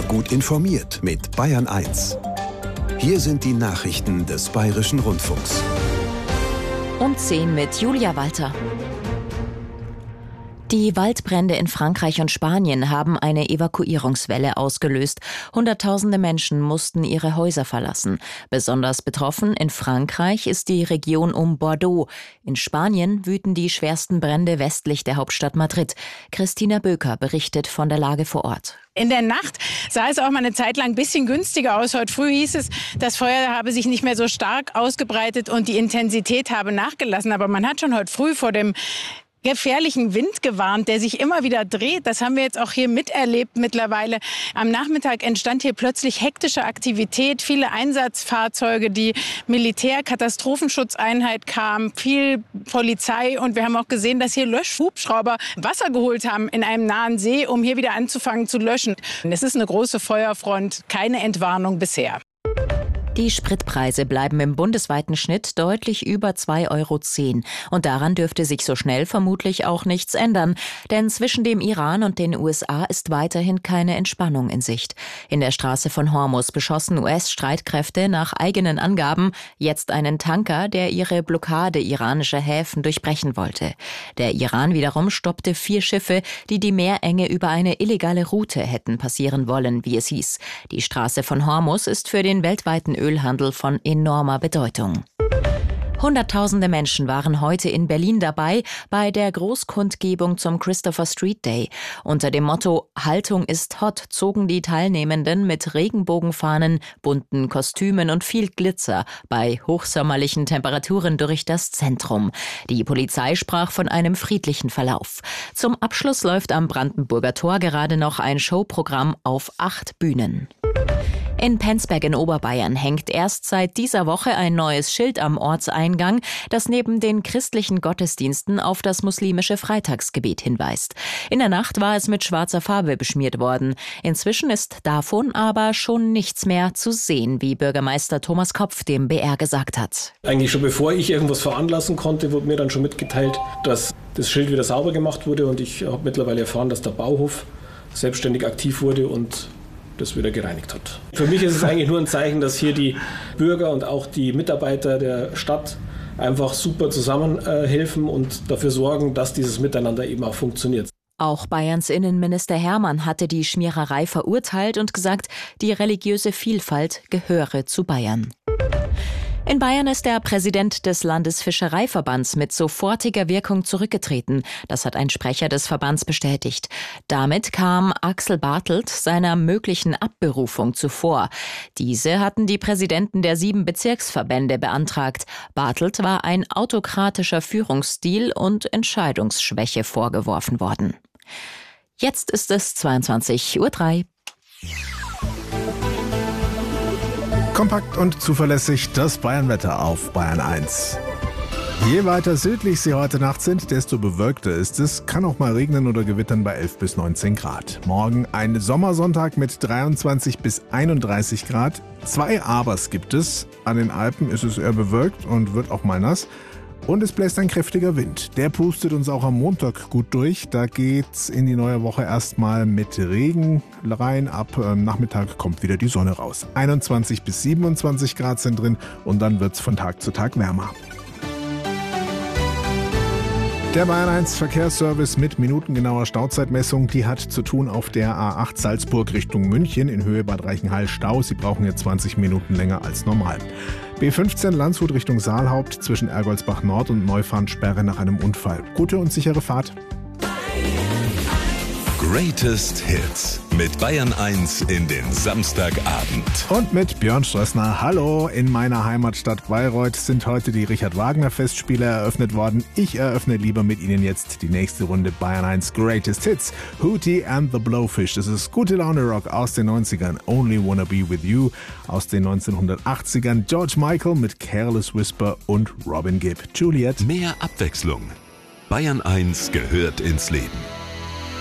Gut informiert mit Bayern 1. Hier sind die Nachrichten des Bayerischen Rundfunks. Um 10 mit Julia Walter. Die Waldbrände in Frankreich und Spanien haben eine Evakuierungswelle ausgelöst. Hunderttausende Menschen mussten ihre Häuser verlassen. Besonders betroffen in Frankreich ist die Region um Bordeaux. In Spanien wüten die schwersten Brände westlich der Hauptstadt Madrid. Christina Böker berichtet von der Lage vor Ort. In der Nacht sah es auch mal eine Zeit lang ein bisschen günstiger aus. Heute früh hieß es, das Feuer habe sich nicht mehr so stark ausgebreitet und die Intensität habe nachgelassen. Aber man hat schon heute früh vor dem gefährlichen Wind gewarnt, der sich immer wieder dreht. Das haben wir jetzt auch hier miterlebt mittlerweile. Am Nachmittag entstand hier plötzlich hektische Aktivität, viele Einsatzfahrzeuge, die Militärkatastrophenschutzeinheit kam, viel Polizei und wir haben auch gesehen, dass hier Löschhubschrauber Wasser geholt haben in einem nahen See, um hier wieder anzufangen zu löschen. Es ist eine große Feuerfront, keine Entwarnung bisher. Die Spritpreise bleiben im bundesweiten Schnitt deutlich über 2,10 € und daran dürfte sich so schnell vermutlich auch nichts ändern, denn zwischen dem Iran und den USA ist weiterhin keine Entspannung in Sicht. In der Straße von Hormuz beschossen US-Streitkräfte nach eigenen Angaben jetzt einen Tanker, der ihre Blockade iranischer Häfen durchbrechen wollte. Der Iran wiederum stoppte 4 Schiffe, die die Meerenge über eine illegale Route hätten passieren wollen, wie es hieß. Die Straße von Hormuz ist für den weltweiten Ölhandel von enormer Bedeutung. Hunderttausende Menschen waren heute in Berlin dabei bei der Großkundgebung zum Christopher Street Day. Unter dem Motto »Haltung ist hot« zogen die Teilnehmenden mit Regenbogenfahnen, bunten Kostümen und viel Glitzer bei hochsommerlichen Temperaturen durch das Zentrum. Die Polizei sprach von einem friedlichen Verlauf. Zum Abschluss läuft am Brandenburger Tor gerade noch ein Showprogramm auf 8 Bühnen. In Penzberg in Oberbayern hängt erst seit dieser Woche ein neues Schild am Ortseingang, das neben den christlichen Gottesdiensten auf das muslimische Freitagsgebet hinweist. In der Nacht war es mit schwarzer Farbe beschmiert worden. Inzwischen ist davon aber schon nichts mehr zu sehen, wie Bürgermeister Thomas Kopf dem BR gesagt hat. Eigentlich schon bevor ich irgendwas veranlassen konnte, wurde mir dann schon mitgeteilt, dass das Schild wieder sauber gemacht wurde und ich habe mittlerweile erfahren, dass der Bauhof selbstständig aktiv wurde und das wieder gereinigt hat. Für mich ist es eigentlich nur ein Zeichen, dass hier die Bürger und auch die Mitarbeiter der Stadt einfach super zusammenhelfen und dafür sorgen, dass dieses Miteinander eben auch funktioniert. Auch Bayerns Innenminister Hermann hatte die Schmiererei verurteilt und gesagt, die religiöse Vielfalt gehöre zu Bayern. In Bayern ist der Präsident des Landesfischereiverbands mit sofortiger Wirkung zurückgetreten. Das hat ein Sprecher des Verbands bestätigt. Damit kam Axel Bartelt seiner möglichen Abberufung zuvor. Diese hatten die Präsidenten der 7 Bezirksverbände beantragt. Bartelt war ein autokratischer Führungsstil und Entscheidungsschwäche vorgeworfen worden. Jetzt ist es 22:03 Uhr. Kompakt und zuverlässig das Bayernwetter auf Bayern 1. Je weiter südlich Sie heute Nacht sind, desto bewölkter ist es. Kann auch mal regnen oder gewittern bei 11 bis 19 Grad. Morgen ein Sommersonntag mit 23 bis 31 Grad. 2 Abers gibt es. An den Alpen ist es eher bewölkt und wird auch mal nass. Und es bläst ein kräftiger Wind. Der pustet uns auch am Montag gut durch. Da geht's in die neue Woche erstmal mit Regen rein. Ab Nachmittag kommt wieder die Sonne raus. 21 bis 27 Grad sind drin und dann wird's von Tag zu Tag wärmer. Der Bayern 1 Verkehrsservice mit minutengenauer Stauzeitmessung, die hat zu tun auf der A8 Salzburg Richtung München in Höhe Bad Reichenhall Stau. Sie brauchen jetzt 20 Minuten länger als normal. B15 Landshut Richtung Saalhaupt zwischen Ergoldsbach Nord und Neufahren Sperre nach einem Unfall. Gute und sichere Fahrt. Greatest Hits mit Bayern 1 in den Samstagabend. Und mit Björn Strössner. Hallo, in meiner Heimatstadt Bayreuth sind heute die Richard-Wagner-Festspiele eröffnet worden. Ich eröffne lieber mit Ihnen jetzt die nächste Runde Bayern 1 Greatest Hits. Hootie and the Blowfish. Das ist gute Laune Rock aus den 90ern. Only Wanna Be With You aus den 1980ern. George Michael mit Careless Whisper und Robin Gibb. Juliet. Mehr Abwechslung. Bayern 1 gehört ins Leben.